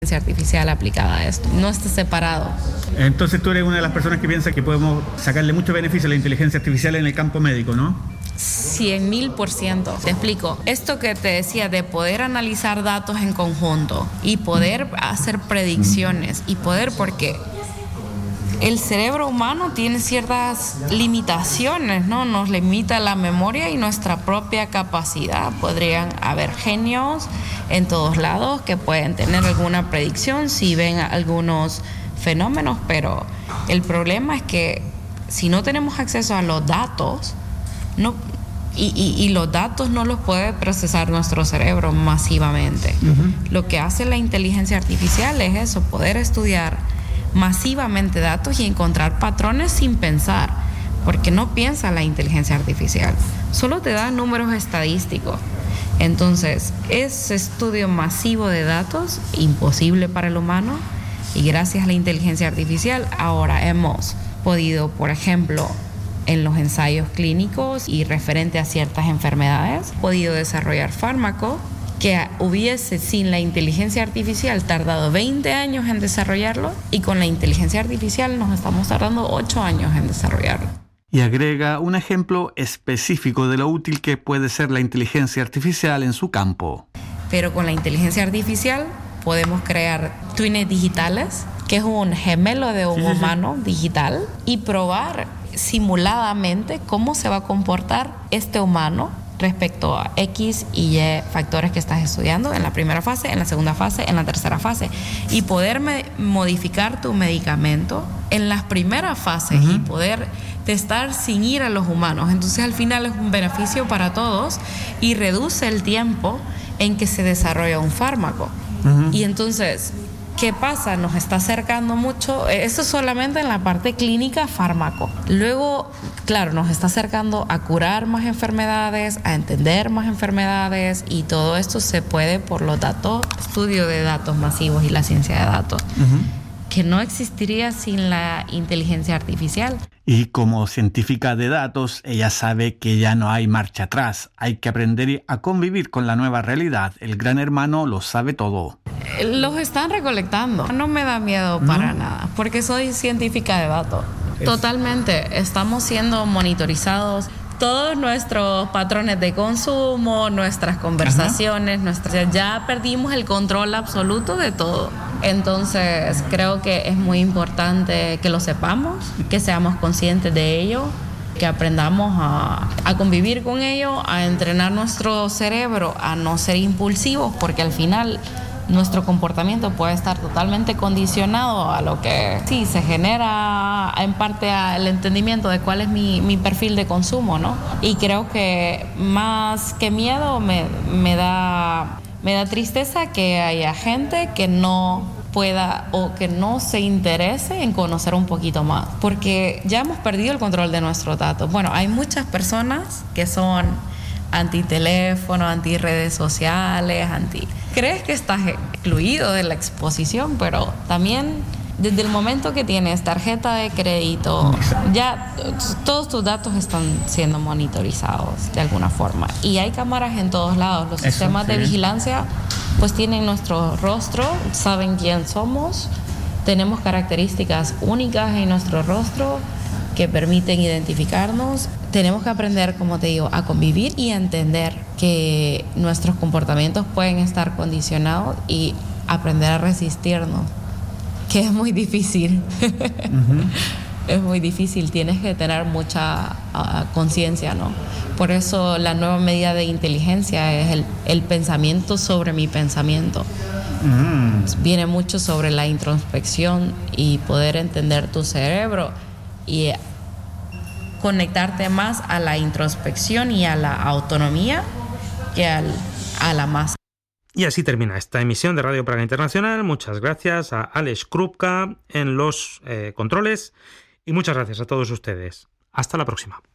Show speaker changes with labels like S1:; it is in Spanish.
S1: artificial aplicada a esto. No está separado.
S2: Entonces tú eres una de las personas que piensa que podemos sacarle mucho beneficio a la inteligencia artificial en el campo médico, ¿no?
S1: 100,000%. Te explico. Esto que te decía de poder analizar datos en conjunto y poder hacer predicciones y poder, porque el cerebro humano tiene ciertas limitaciones, ¿no? Nos limita la memoria y nuestra propia capacidad. Podrían haber genios en todos lados que pueden tener alguna predicción si ven algunos fenómenos, pero el problema es que si no tenemos acceso a los datos, no, y los datos no los puede procesar nuestro cerebro masivamente. Lo que hace la inteligencia artificial es eso, poder estudiar masivamente datos y encontrar patrones sin pensar, porque no piensa la inteligencia artificial, solo te da números estadísticos. Entonces, ese estudio masivo de datos, imposible para el humano, y gracias a la inteligencia artificial ahora hemos podido, por ejemplo, en los ensayos clínicos y referente a ciertas enfermedades, podido desarrollar fármacos que hubiese sin la inteligencia artificial tardado 20 años en desarrollarlo, y con la inteligencia artificial nos estamos tardando 8 años en desarrollarlo.
S3: Y agrega un ejemplo específico de lo útil que puede ser la inteligencia artificial en su campo.
S1: Pero con la inteligencia artificial podemos crear twins digitales, que es un gemelo de un humano digital, y probar simuladamente cómo se va a comportar este humano respecto a X y Y factores que estás estudiando en la primera fase, en la segunda fase, en la tercera fase, y poder modificar tu medicamento en las primeras fases y poder testar sin ir a los humanos. Entonces al final es un beneficio para todos y reduce el tiempo en que se desarrolla un fármaco. Y entonces, ¿qué pasa? Nos está acercando mucho, eso solamente en la parte clínica fármaco. Luego, claro, nos está acercando a curar más enfermedades, a entender más enfermedades, y todo esto se puede por los datos, estudio de datos masivos y la ciencia de datos, que no existiría sin la inteligencia artificial.
S3: Y como científica de datos, ella sabe que ya no hay marcha atrás. Hay que aprender a convivir con la nueva realidad. El gran hermano lo sabe todo.
S1: Los están recolectando. No me da miedo para nada, porque soy científica de datos. Totalmente. Estamos siendo monitorizados. Todos nuestros patrones de consumo, nuestras conversaciones, ya perdimos el control absoluto de todo. Entonces, creo que es muy importante que lo sepamos, que seamos conscientes de ello, que aprendamos a convivir con ello, a entrenar nuestro cerebro, a no ser impulsivos, porque al final nuestro comportamiento puede estar totalmente condicionado a lo que sí se genera, en parte al entendimiento de cuál es mi perfil de consumo, ¿no? Y creo que más que miedo me da tristeza que haya gente que no pueda o que no se interese en conocer un poquito más, porque ya hemos perdido el control de nuestros datos. Bueno, hay muchas personas que son anti-teléfono, anti-redes sociales, crees que estás excluido de la exposición, pero también desde el momento que tienes tarjeta de crédito, ya todos tus datos están siendo monitorizados de alguna forma. Y hay cámaras en todos lados. Los sistemas de vigilancia pues tienen nuestro rostro, saben quién somos, tenemos características únicas en nuestro rostro que permiten identificarnos. Tenemos que aprender, como te digo, a convivir y a entender que nuestros comportamientos pueden estar condicionados y aprender a resistirnos, que es muy difícil. Es muy difícil, tienes que tener mucha conciencia, ¿no? Por eso la nueva medida de inteligencia es el pensamiento sobre mi pensamiento. Viene mucho sobre la introspección y poder entender tu cerebro y conectarte más a la introspección y a la autonomía que a la masa.
S4: Y así termina esta emisión de Radio Praga Internacional. Muchas gracias a Alex Krupka en los controles y muchas gracias a todos ustedes. Hasta la próxima.